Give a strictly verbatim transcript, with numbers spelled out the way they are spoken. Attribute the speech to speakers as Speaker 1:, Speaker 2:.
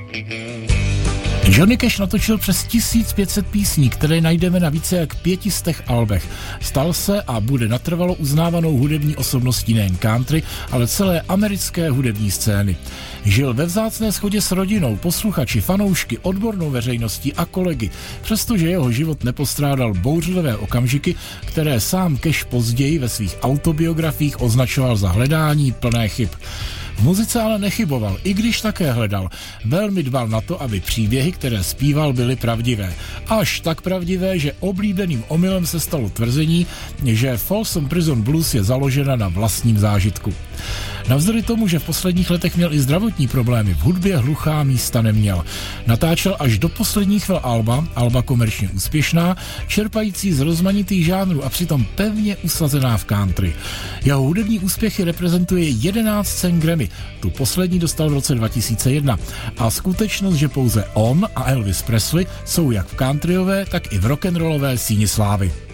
Speaker 1: Johnny Cash natočil přes tisíc pět set písní, které najdeme na více jak pětistech albech. Stal se a bude natrvalo uznávanou hudební osobností nejen country, ale celé americké hudební scény. Žil ve vzácné shodě s rodinou, posluchači, fanoušky, odbornou veřejností a kolegy, přestože jeho život nepostrádal bouřlivé okamžiky, které sám Cash později ve svých autobiografiích označoval za hledání plné chyb. V muzice ale nechyboval, i když také hledal. Velmi dbal na to, aby příběhy, které zpíval, byly pravdivé. Až tak pravdivé, že oblíbeným omylem se stalo tvrzení, že Folsom Prison Blues je založena na vlastním zážitku. Navzdory tomu, že v posledních letech měl i zdravotní problémy, v hudbě hluchá místa neměl. Natáčel až do posledních chvil alba, alba komerčně úspěšná, čerpající z rozmanitých žánrů a přitom pevně usazená v country. Jeho hudební úspěchy reprezentuje jedenáct cen Grammy, tu poslední dostal v roce dva tisíce jedna. A skutečnost, že pouze on a Elvis Presley jsou jak v countryové, tak i v rock'n'rollové síni slávy.